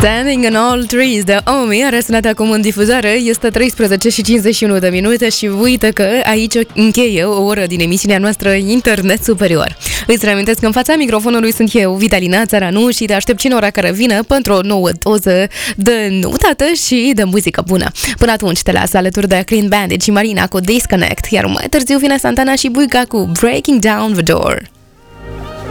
Standing on All Trees de Omi a răsunat acum în difuzare. Este 13:51 și uite că aici încheie o oră din emisiunea noastră Internet Superior. Îți reamintesc că în fața microfonului sunt eu, Vitalina Țăranu, și te aștept și în ora care vine pentru o nouă doză de noutate și de muzică bună. Până atunci te las alături de Clean Bandit și Marina cu Disconnect, iar mai târziu vine Santana și Buica cu Breaking Down the Door.